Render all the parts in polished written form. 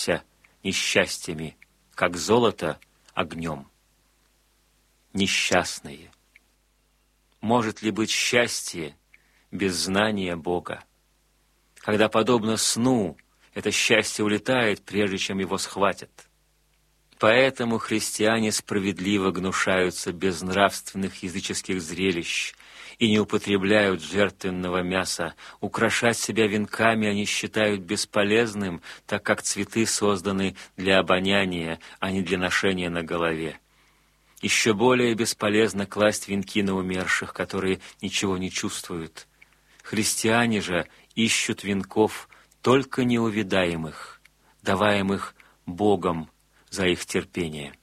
несчастьями, как золото огнем. Несчастные. Может ли быть счастье без знания Бога? Когда, подобно сну, это счастье улетает, прежде чем его схватят. Поэтому христиане справедливо гнушаются безнравственных языческих зрелищ и не употребляют жертвенного мяса. Украшать себя венками они считают бесполезным, так как цветы созданы для обоняния, а не для ношения на голове. Еще более бесполезно класть венки на умерших, которые ничего не чувствуют. Христиане же ищут венков только неувидаемых, даваемых Богом за их терпение.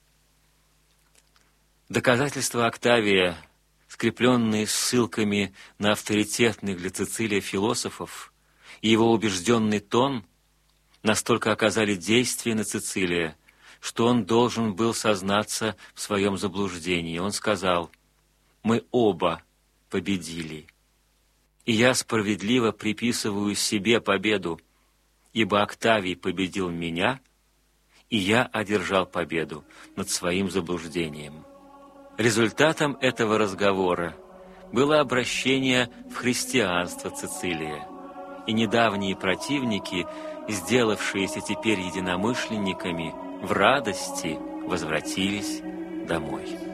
Доказательства Октавия, скрепленные ссылками на авторитетных для Цицилия философов, и его убежденный тон настолько оказали действие на Цицилия, что он должен был сознаться в своем заблуждении. Он сказал: «Мы оба победили, и я справедливо приписываю себе победу, ибо Октавий победил меня, и я одержал победу над своим заблуждением». Результатом этого разговора было обращение в христианство Цицилия, и недавние противники, сделавшиеся теперь единомышленниками, в радости возвратились домой.